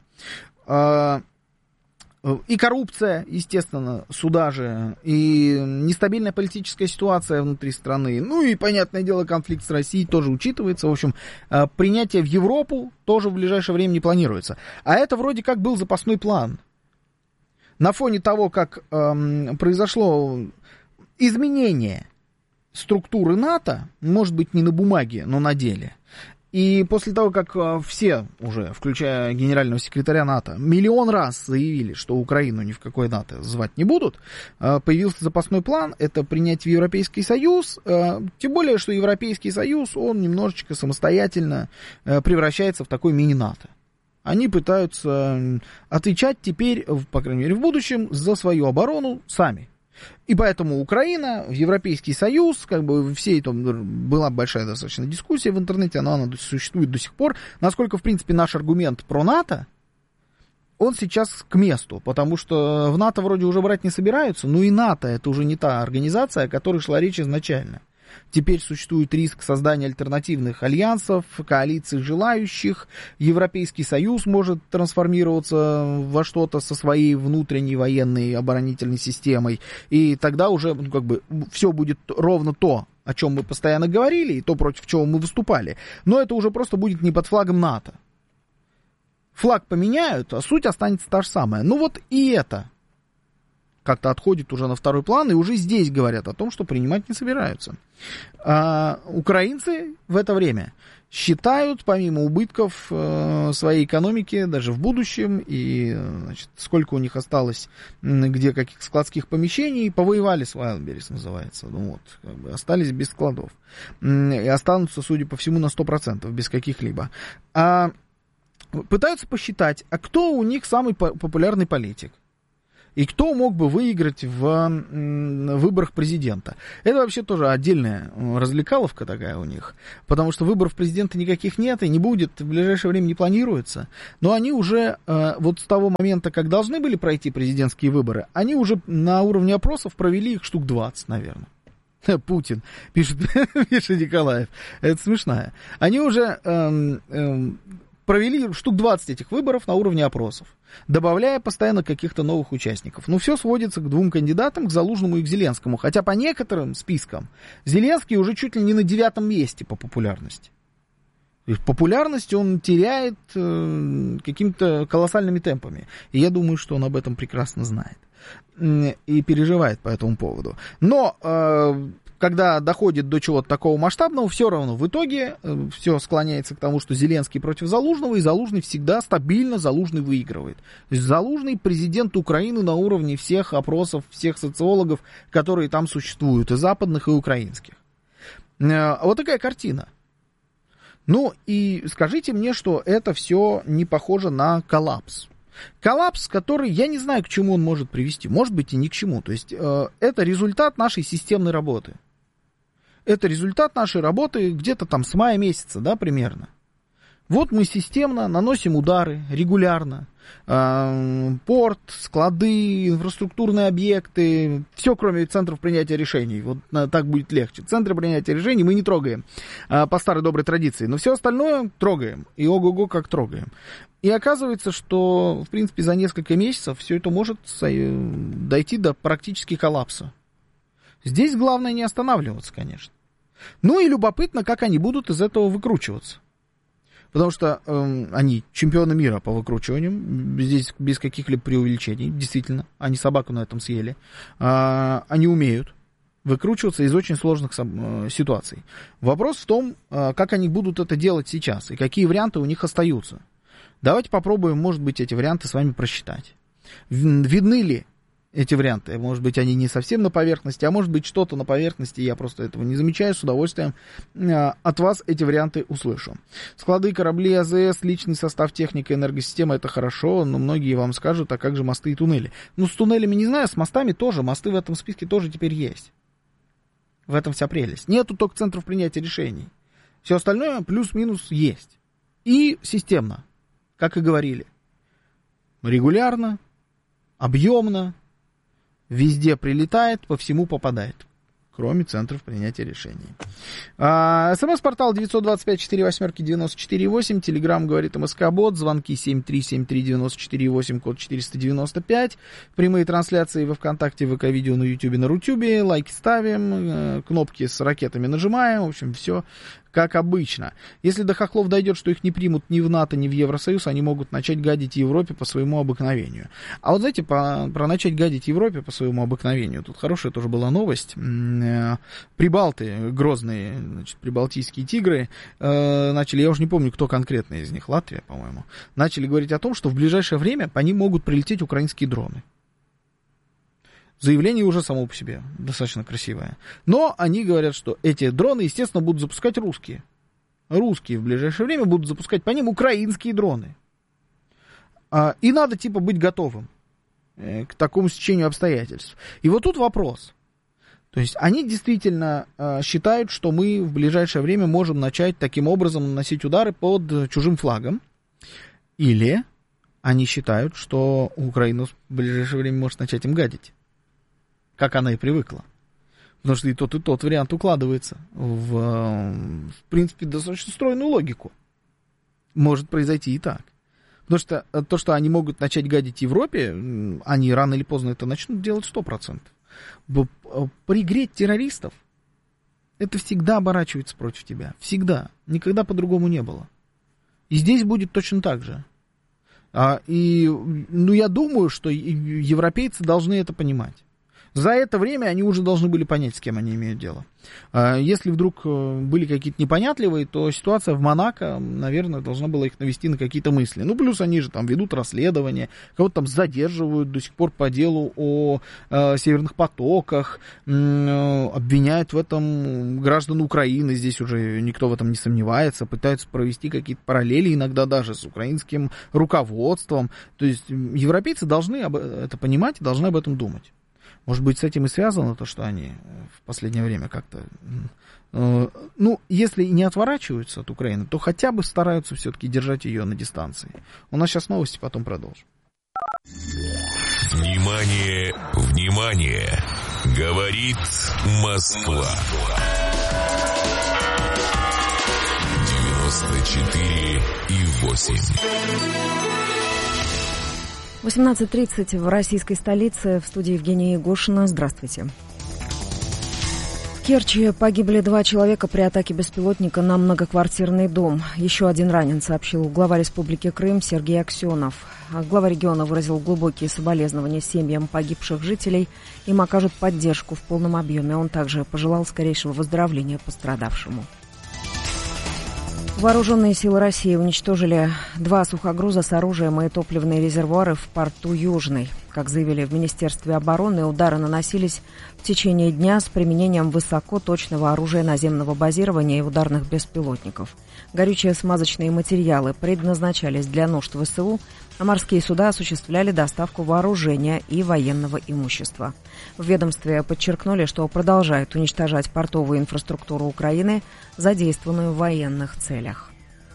И коррупция, естественно, сюда же, и нестабильная политическая ситуация внутри страны, ну и, понятное дело, конфликт с Россией тоже учитывается. В общем, принятие в Европу тоже в ближайшее время не планируется. А это вроде как был запасной план. На фоне того, как эм, произошло изменение структуры НАТО, может быть, не на бумаге, но на деле. И после того, как все уже, включая генерального секретаря НАТО, миллион раз заявили, что Украину ни в какой НАТО звать не будут, появился запасной план, это принять в Европейский Союз, тем более, что Европейский Союз, он немножечко самостоятельно превращается в такой мини-НАТО. Они пытаются отвечать теперь, по крайней мере в будущем, за свою оборону сами. И поэтому Украина в Европейский Союз, как бы все это была большая достаточно дискуссия в интернете, но она существует до сих пор. Насколько, в принципе, наш аргумент про НАТО, он сейчас к месту, потому что в НАТО вроде уже брать не собираются, но и НАТО это уже не та организация, о которой шла речь изначально. Теперь существует риск создания альтернативных альянсов, коалиций желающих. Европейский Союз может трансформироваться во что-то со своей внутренней военной оборонительной системой. И тогда уже ну, как бы все будет ровно то, о чем мы постоянно говорили, и то, против чего мы выступали. Но это уже просто будет не под флагом НАТО. Флаг поменяют, а суть останется та же самая. Ну вот и это как-то отходит уже на второй план, и уже здесь говорят о том, что принимать не собираются. А, украинцы в это время считают, помимо убытков э, своей экономики, даже в будущем, и значит, сколько у них осталось, где каких складских помещений, повоевали с Wildberries, называется. Ну вот, как бы остались без складов. И останутся, судя по всему, на сто процентов, без каких-либо. А пытаются посчитать, а кто у них самый популярный политик? И кто мог бы выиграть в выборах президента? Это вообще тоже отдельная развлекаловка такая у них. Потому что выборов президента никаких нет и не будет, в ближайшее время не планируется. Но они уже вот с того момента, как должны были пройти президентские выборы, они уже на уровне опросов провели их штук двадцать, наверное. Путин, пишет, пишет Николаев. Это смешная. Они уже эм, эм, провели штук двадцать этих выборов на уровне опросов, добавляя постоянно каких-то новых участников. Ну, все сводится к двум кандидатам, к Залужному и к Зеленскому. Хотя по некоторым спискам Зеленский уже чуть ли не на девятом месте по популярности. И в популярности он теряет э, какими-то колоссальными темпами. И я думаю, что он об этом прекрасно знает. И переживает по этому поводу. Но э, когда доходит до чего-то такого масштабного, все равно в итоге э, все склоняется к тому, что Зеленский против Залужного, и Залужный всегда стабильно, Залужный выигрывает. То есть Залужный президент Украины на уровне всех опросов, всех социологов, которые там существуют, и западных, и украинских. Э, вот такая картина. Ну и скажите мне, что это все не похоже на коллапс. Коллапс, который, я не знаю, к чему он может привести. Может быть, и ни к чему. То есть, э, это результат нашей системной работы. Это результат нашей работы где-то там с мая месяца, да, примерно. Вот мы системно наносим удары регулярно. Э, порт, склады, инфраструктурные объекты, все, кроме центров принятия решений. Вот э, так будет легче. Центры принятия решений мы не трогаем э, по старой доброй традиции. Но все остальное трогаем. И ого-го как трогаем. И оказывается, что, в принципе, за несколько месяцев все это может дойти до практически коллапса. Здесь главное не останавливаться, конечно. Ну и любопытно, как они будут из этого выкручиваться. Потому что э, они чемпионы мира по выкручиваниям, здесь без каких-либо преувеличений, действительно, они собаку на этом съели. Э, они умеют выкручиваться из очень сложных э, ситуаций. Вопрос в том, э, как они будут это делать сейчас, и какие варианты у них остаются. Давайте попробуем, может быть, эти варианты с вами просчитать. Видны ли эти варианты? Может быть, они не совсем на поверхности, а может быть, что-то на поверхности, я просто этого не замечаю, с удовольствием э, от вас эти варианты услышу. Склады, корабли, АЗС, личный состав техники, энергосистема — это хорошо, но многие вам скажут, а как же мосты и туннели? Ну, с туннелями не знаю, с мостами тоже, мосты в этом списке тоже теперь есть. В этом вся прелесть. Нету только центров принятия решений. Все остальное плюс-минус есть. И системно. Как и говорили, регулярно, объемно, везде прилетает, по всему попадает, кроме центров принятия решений. А, СМС-портал девять два пять четыре восемь девяносто четыре восемь, Телеграм говорит МСК-бот, звонки семь три семь три девяносто четыре восемь, код четыреста девяносто пять, прямые трансляции во ВКонтакте, ВК-видео на Ютубе, на Рутюбе, лайки ставим, кнопки с ракетами нажимаем, в общем, все как обычно. Если до хохлов дойдет, что их не примут ни в НАТО, ни в Евросоюз, они могут начать гадить Европе по своему обыкновению. А вот, знаете, по, про начать гадить Европе по своему обыкновению, тут хорошая тоже была новость. Прибалты, грозные, значит, прибалтийские тигры, э, начали, я уже не помню, кто конкретно из них, Латвия, по-моему, начали говорить о том, что в ближайшее время по ним могут прилететь украинские дроны. Заявление уже само по себе достаточно красивое. Но они говорят, что эти дроны, естественно, будут запускать русские. Русские в ближайшее время будут запускать по ним украинские дроны. А, и надо, типа, быть готовым э, к такому стечению обстоятельств. И вот тут вопрос. То есть они действительно э, считают, что мы в ближайшее время можем начать таким образом наносить удары под чужим флагом. Или они считают, что Украина в ближайшее время может начать им гадить. Как она и привыкла. Потому что и тот, и тот вариант укладывается в, в принципе, достаточно стройную логику. Может произойти и так. Потому что то, что они могут начать гадить Европе, они рано или поздно это начнут делать сто процентов. Пригреть террористов, это всегда оборачивается против тебя. Всегда. Никогда по-другому не было. И здесь будет точно так же. А, и, ну, я думаю, что европейцы должны это понимать. За это время они уже должны были понять, с кем они имеют дело. Если вдруг были какие-то непонятливые, то ситуация в Монако, наверное, должна была их навести на какие-то мысли. Ну, плюс они же там ведут расследование, кого-то там задерживают до сих пор по делу о э, северных потоках, э, обвиняют в этом граждан Украины, здесь уже никто в этом не сомневается, пытаются провести какие-то параллели иногда даже с украинским руководством. То есть европейцы должны об, это понимать и должны об этом думать. Может быть, с этим и связано то, что они в последнее время как-то, э, ну, если и не отворачиваются от Украины, то хотя бы стараются все-таки держать ее на дистанции. У нас сейчас новости, потом продолжим. Внимание, внимание! Говорит Москва. девяносто четыре и восемь. восемнадцать тридцать в российской столице. В студии Евгения Егошина. Здравствуйте. В Керчи погибли два человека при атаке беспилотника на многоквартирный дом. Еще один ранен, сообщил глава Республики Крым Сергей Аксенов. Глава региона выразил глубокие соболезнования семьям погибших жителей. Им окажут поддержку в полном объеме. Он также пожелал скорейшего выздоровления пострадавшему. Вооруженные силы России уничтожили два сухогруза с оружием и топливные резервуары в порту Южный. Как заявили в Министерстве обороны, удары наносились в течение дня с применением высокоточного оружия наземного базирования и ударных беспилотников. Горючие смазочные материалы предназначались для нужд ВСУ, а морские суда осуществляли доставку вооружения и военного имущества. В ведомстве подчеркнули, что продолжают уничтожать портовую инфраструктуру Украины, задействованную в военных целях.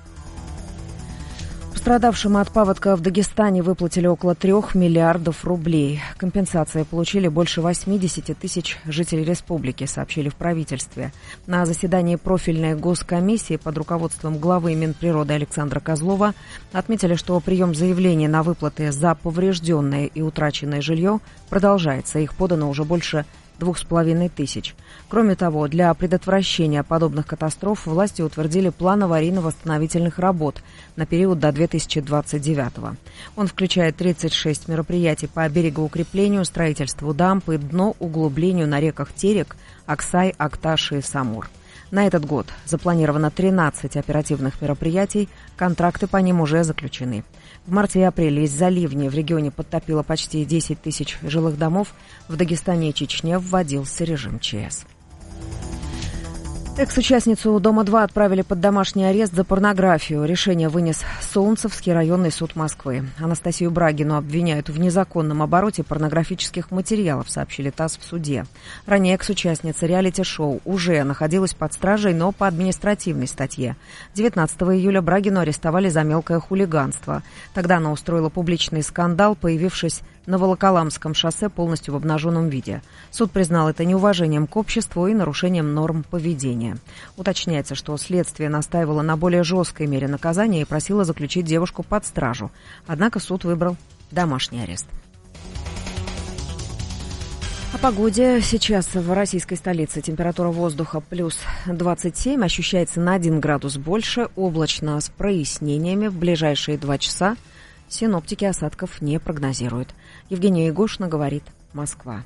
Пострадавшим от паводка в Дагестане выплатили около трех миллиардов рублей. Компенсации получили больше восемьдесят тысяч жителей республики, сообщили в правительстве. На заседании профильной госкомиссии под руководством главы Минприроды Александра Козлова отметили, что прием заявлений на выплаты за поврежденное и утраченное жилье продолжается. Их подано уже больше двух с половиной тысяч. Кроме того, для предотвращения подобных катастроф власти утвердили план аварийно-восстановительных работ на период до две тысячи двадцать девятого. Он включает тридцать шесть мероприятий по берегоукреплению, строительству дамб и дноуглублению на реках Терек, Аксай, Акташ и Самур. На этот год запланировано тринадцать оперативных мероприятий, контракты по ним уже заключены. В марте и апреле из-за ливней в регионе подтопило почти десять тысяч жилых домов. В Дагестане и Чечне вводился режим ЧС. Экс-участницу «Дома-два» отправили под домашний арест за порнографию. Решение вынес Солнцевский районный суд Москвы. Анастасию Брагину обвиняют в незаконном обороте порнографических материалов, сообщили ТАСС в суде. Ранее экс-участница реалити-шоу уже находилась под стражей, но по административной статье. девятнадцатого июля Брагину арестовали за мелкое хулиганство. Тогда она устроила публичный скандал, появившись на Волоколамском шоссе полностью в обнаженном виде. Суд признал это неуважением к обществу и нарушением норм поведения. Уточняется, что следствие настаивало на более жесткой мере наказания и просило заключить девушку под стражу. Однако суд выбрал домашний арест. О погоде. Сейчас в российской столице температура воздуха плюс двадцать семь, ощущается на один градус больше, облачно с прояснениями. В ближайшие два часа синоптики осадков не прогнозируют. Евгения Егошина, говорит Москва.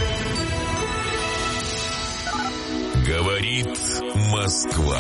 Говорит Москва.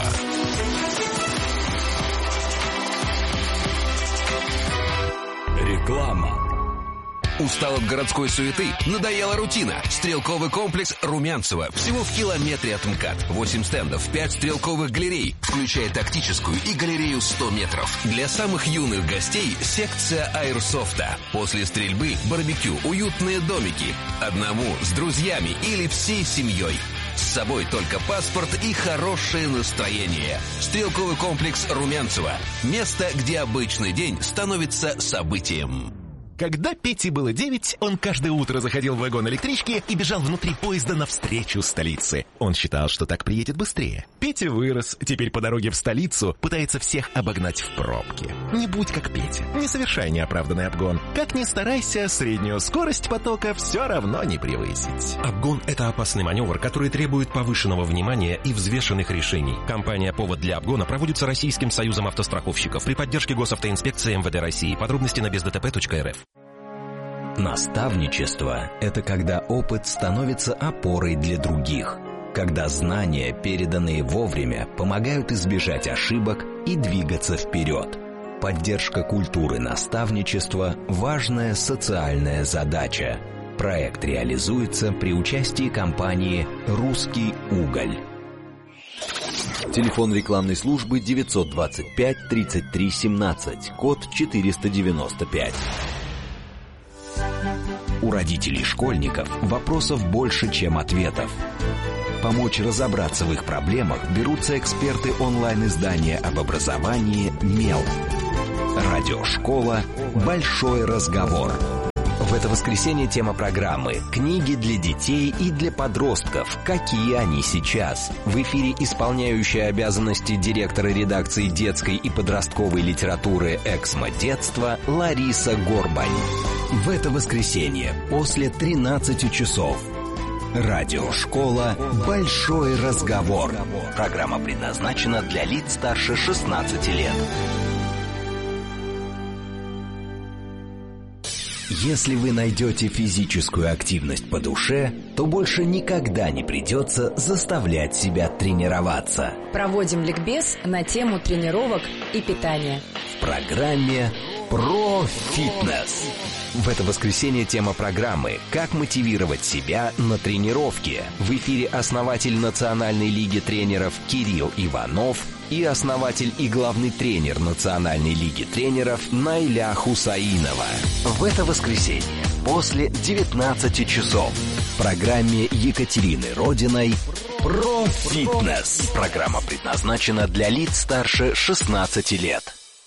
Реклама. Устал от городской суеты? Надоела рутина? Стрелковый комплекс Румянцево. Всего в километре от МКАД. восемь стендов, пять стрелковых галерей, включая тактическую и галерею сто метров. Для самых юных гостей секция аэрсофта. После стрельбы барбекю, уютные домики. Одному, с друзьями или всей семьей. С собой только паспорт и хорошее настроение. Стрелковый комплекс Румянцево. Место, где обычный день становится событием. Когда Пете было девять, он каждое утро заходил в вагон электрички и бежал внутри поезда навстречу столице. Он считал, что так приедет быстрее. Петя вырос, теперь по дороге в столицу пытается всех обогнать в пробке. Не будь как Петя, не совершай неоправданный обгон. Как ни старайся, среднюю скорость потока все равно не превысить. Обгон – это опасный маневр, который требует повышенного внимания и взвешенных решений. Компания «Повод для обгона» проводится Российским союзом автостраховщиков при поддержке Госавтоинспекции эм вэ дэ России. Подробности на без дэ тэ пэ точка эр эф. Наставничество – это когда опыт становится опорой для других, когда знания, переданные вовремя, помогают избежать ошибок и двигаться вперед. Поддержка культуры наставничества – важная социальная задача. Проект реализуется при участии компании «Русский уголь». Телефон рекламной службы девятьсот двадцать пять тридцать три семнадцать, код четыреста девяносто пять. У родителей школьников вопросов больше, чем ответов. Помочь разобраться в их проблемах берутся эксперты онлайн-издания об образовании «Мел». Радиошкола «Большой разговор». В это воскресенье тема программы «Книги для детей и для подростков. Какие они сейчас?». В эфире исполняющая обязанности директора редакции детской и подростковой литературы «Эксмо детства» Лариса Горбань. В это воскресенье после тринадцати часов. Радиошкола «Большой разговор». Программа предназначена для лиц старше шестнадцати лет. Если вы найдете физическую активность по душе, то больше никогда не придется заставлять себя тренироваться. Проводим ликбез на тему тренировок и питания. В программе «Про фитнес». В это воскресенье тема программы «Как мотивировать себя на тренировке». В эфире основатель Национальной лиги тренеров Кирилл Иванов и основатель и главный тренер Национальной лиги тренеров Найля Хусаинова. В это воскресенье после девятнадцати часов в программе Екатерины Родиной «Про фитнес». Программа предназначена для лиц старше шестнадцати лет.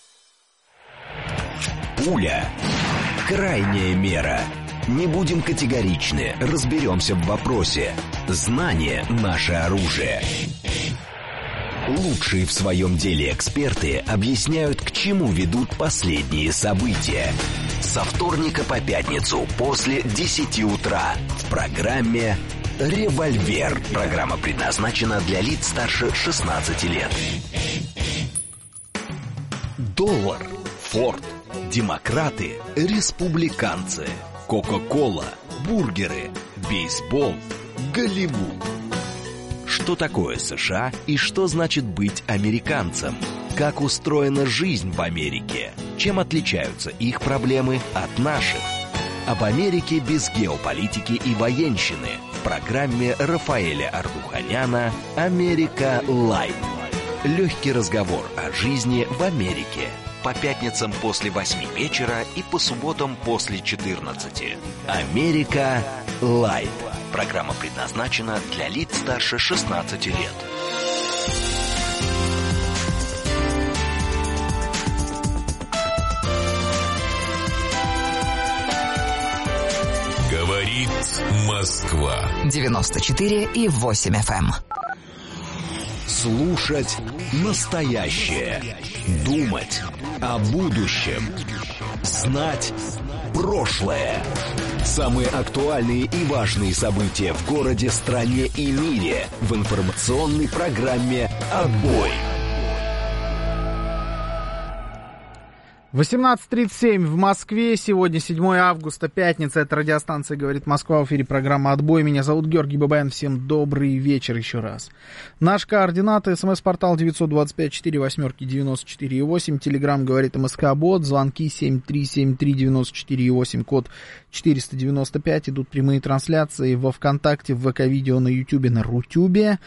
Пуля. Крайняя мера. Не будем категоричны, разберемся в вопросе. Знание – наше оружие. Лучшие в своем деле эксперты объясняют, к чему ведут последние события. Со вторника по пятницу после десяти утра в программе «Револьвер». Программа предназначена для лиц старше шестнадцати лет. Доллар, Форд, демократы, республиканцы, Кока-кола, бургеры, бейсбол, Голливуд. Что такое США и что значит быть американцем? Как устроена жизнь в Америке? Чем отличаются их проблемы от наших? Об Америке без геополитики и военщины в программе Рафаэля Ардуханяна «Америка Лайт». Легкий разговор о жизни в Америке. По пятницам после восьми вечера и по субботам после четырнадцати. «Америка Лайт». Программа предназначена для лиц старше шестнадцати лет. Говорит Москва. девяносто четыре и восемь эф эм. Слушать настоящее. Думать о будущем. Знать прошлое. Самые актуальные и важные события в городе, стране и мире в информационной программе «Отбой». восемнадцать тридцать семь в Москве. Сегодня седьмое августа, пятница. Это радиостанция «Говорит Москва». В эфире программа «Отбой». Меня зовут Георгий Бабаян. Всем добрый вечер еще раз. Наш координаты. СМС-портал девятьсот двадцать пять четыре восьмерки девяносто четыре восемь. Телеграмм «Говорит МСК-бот». Звонки семь три семь три девяносто четыре восемь. Код четыреста девяносто пять. Идут прямые трансляции во ВКонтакте, в ВК-видео, на Ютубе, на Рутюбе.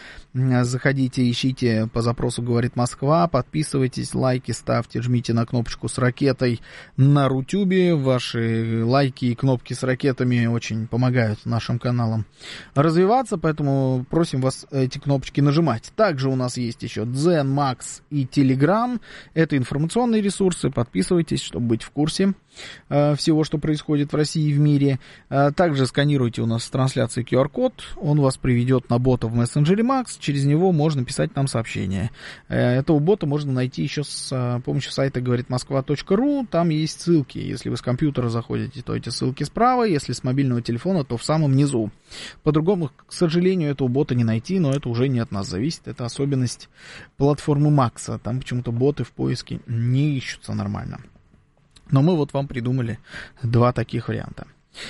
Заходите, ищите по запросу «Говорит Москва». Подписывайтесь, лайки ставьте, жмите на кнопочку с ракетой. ракетой на Рутюбе. Ваши лайки и кнопки с ракетами очень помогают нашим каналам развиваться, поэтому просим вас эти кнопочки нажимать. Также у нас есть еще Дзен, Макс и Телеграм. Это информационные ресурсы. Подписывайтесь, чтобы быть в курсе э, всего, что происходит в России и в мире. Э, также сканируйте у нас в трансляции ку ар код. Он вас приведет на бота в мессенджере Макс. Через него можно писать нам сообщения. Э, этого бота можно найти еще с э, помощью сайта говорит москва точка ру. Там есть ссылки. Если вы с компьютера заходите, то эти ссылки справа. Если с мобильного телефона, то в самом низу. По-другому, к сожалению, этого бота не найти, но это уже не от нас зависит. Это особенность платформы Макса. Там почему-то боты в поиске не ищутся нормально. Но мы вот вам придумали два таких варианта.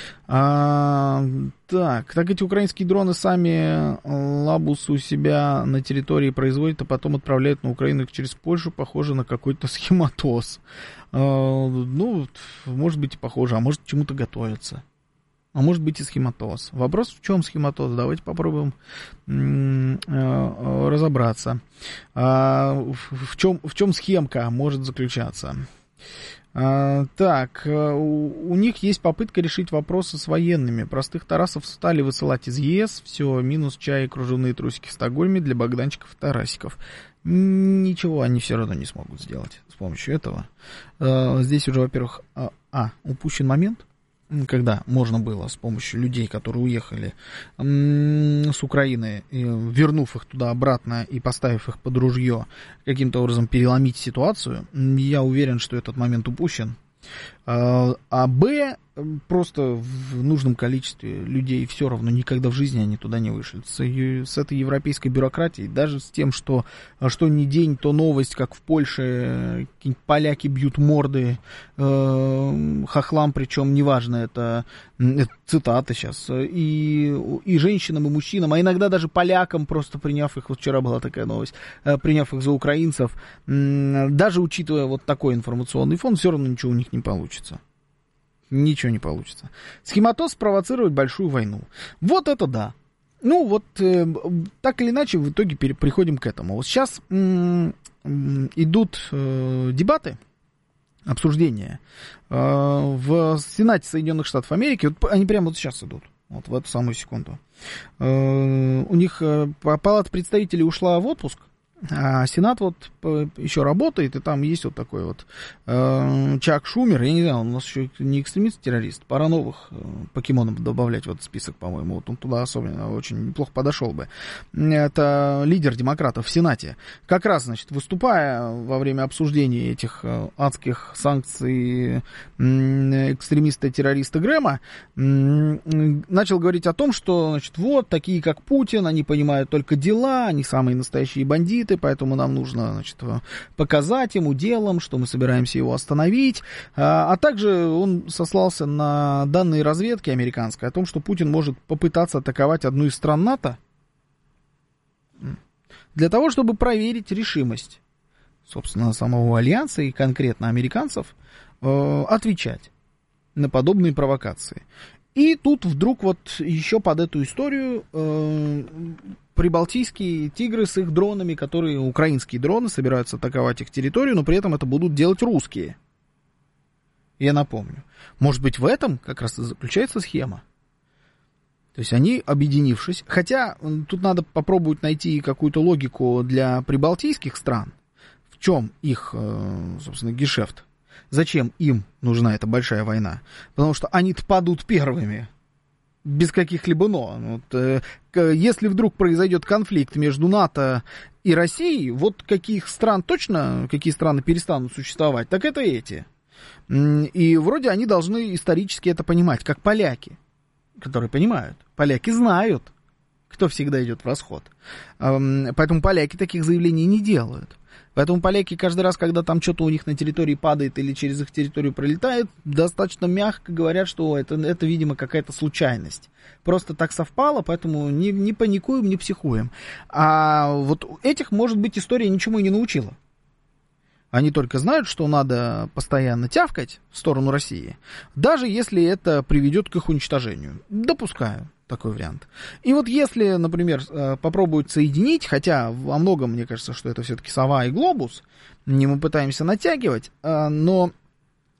А, так, так эти украинские дроны сами лабус у себя на территории производят, а потом отправляют на Украину через Польшу. Похоже на какой-то схематоз. А, ну, может быть и похоже, а может к чему-то готовятся. А может быть и схематоз. Вопрос, в чем схематоз? Давайте попробуем м- м- разобраться. А, в, в, чем, в чем схемка может заключаться? А, так, у, у них есть попытка решить вопросы с военными. Простых тарасов стали высылать из ЕС. Все, минус чай и кружевные трусики в Стокгольме для богданчиков и тарасиков. Ничего они все равно не смогут сделать с помощью этого. А, здесь уже, во-первых, а, а, упущен момент, когда можно было с помощью людей, которые уехали м- с Украины, вернув их туда обратно и поставив их под ружье, каким-то образом переломить ситуацию. Я уверен, что этот момент упущен. А, а Б, просто в нужном количестве людей все равно никогда в жизни они туда не вышли. С, с этой европейской бюрократией, даже с тем, что что ни день, то новость, как в Польше какие-нибудь поляки бьют морды э, хохлам, причем неважно, это, это цитата сейчас, и, и женщинам, и мужчинам, а иногда даже полякам, просто приняв их, вот вчера была такая новость, э, приняв их за украинцев, э, даже учитывая вот такой информационный фон, все равно ничего у них не получится. Ничего не получится. Схематоз спровоцировать большую войну. Вот это да. Ну вот, э, так или иначе, в итоге пере- приходим к этому. Вот сейчас м- м- идут э, дебаты, обсуждения э, в Сенате Соединенных Штатов Америки. Вот они прямо вот сейчас идут. Вот в эту самую секунду. Э, у них э, Палата представителей ушла в отпуск. А Сенат вот еще работает, и там есть вот такой вот э, Чак Шумер, я не знаю, он у нас еще не экстремист-террорист, пора новых э, покемонов добавлять в этот список, по-моему, вот он туда особенно очень неплохо подошел бы. Это лидер демократов в Сенате. Как раз, значит, выступая во время обсуждения этих э, адских санкций э, экстремиста-террориста Грэма, э, начал говорить о том, что, значит, вот, такие как Путин, они понимают только дела, они самые настоящие бандиты, поэтому нам нужно, значит, показать ему делом, что мы собираемся его остановить. А, а также он сослался на данные разведки американской о том, что Путин может попытаться атаковать одну из стран НАТО для того, чтобы проверить решимость, собственно, самого Альянса и конкретно американцев э, отвечать на подобные провокации. И тут вдруг вот еще под эту историю э, прибалтийские тигры с их дронами, которые, украинские дроны, собираются атаковать их территорию, но при этом это будут делать русские. Я напомню. Может быть, в этом как раз и заключается схема. То есть они, объединившись, хотя тут надо попробовать найти какую-то логику для прибалтийских стран, в чем их, собственно, гешефт. Зачем им нужна эта большая война? Потому что они-то падут первыми, без каких-либо «но». Вот, э, если вдруг произойдет конфликт между НАТО и Россией, вот каких стран точно, какие страны перестанут существовать, так это эти. И вроде они должны исторически это понимать, как поляки, которые понимают. Поляки знают, кто всегда идет в расход. Поэтому поляки таких заявлений не делают. Поэтому поляки каждый раз, когда там что-то у них на территории падает или через их территорию пролетает, достаточно мягко говорят, что это, это видимо, какая-то случайность. Просто так совпало, поэтому не, не паникуем, не психуем. А вот этих, может быть, история ничему и не научила. Они только знают, что надо постоянно тявкать в сторону России, даже если это приведет к их уничтожению. Допускаю такой вариант. И вот если, например, попробуют соединить, хотя во многом, мне кажется, что это все-таки сова и глобус, не мы пытаемся натягивать, но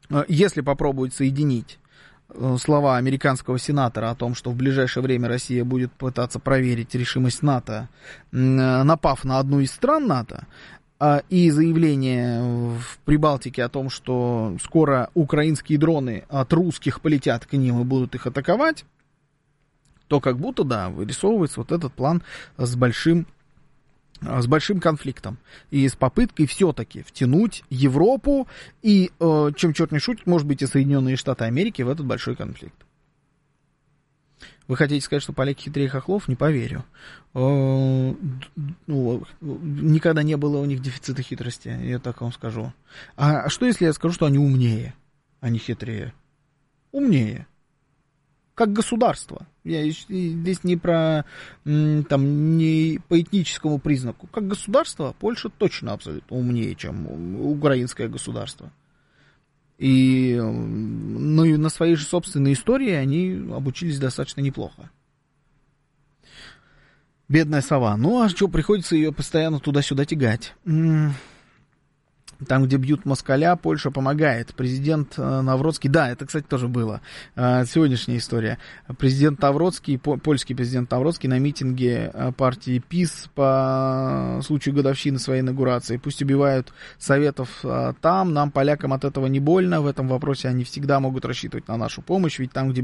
если попробуют соединить слова американского сенатора о том, что в ближайшее время Россия будет пытаться проверить решимость НАТО, напав на одну из стран НАТО, и заявление в Прибалтике о том, что скоро украинские дроны от русских полетят к ним и будут их атаковать, то как будто, да, вырисовывается вот этот план с большим, с большим конфликтом и с попыткой все-таки втянуть Европу и, э, чем черт не шутит, может быть, и Соединенные Штаты Америки в этот большой конфликт. Вы хотите сказать, что поляки хитрее хохлов? Не поверю. Э, ну, никогда не было у них дефицита хитрости, я так вам скажу. А что, если я скажу, что они умнее, а не хитрее? Умнее. Как государство. Я здесь не про, там, не по этническому признаку. Как государство Польша точно абсолютно умнее, чем украинское государство. И, ну, и на своей же собственной истории они обучились достаточно неплохо. Бедная сова. Ну, а что, приходится ее постоянно туда-сюда тягать. Там, где бьют москаля, Польша помогает. Президент Навроцкий, да, это, кстати, тоже было. Сегодняшняя история. Президент Навроцкий, польский президент Навроцкий на митинге партии ПиС по случаю годовщины своей инаугурации. Пусть убивают советов там, нам, полякам, от этого не больно. В этом вопросе они всегда могут рассчитывать на нашу помощь. Ведь там, где